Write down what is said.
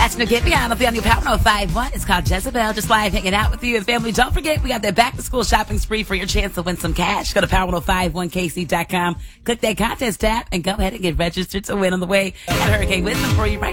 watching or get me on. I'll be on your Power 105.1. It's called Jezebel. Just live hanging out with you and family. Don't forget, we got that back to school shopping spree for your chance to win some cash. Go to power1051kc.com. Click that contest tab and go ahead and get registered to win on the way. Got Hurricane Wisdom for you right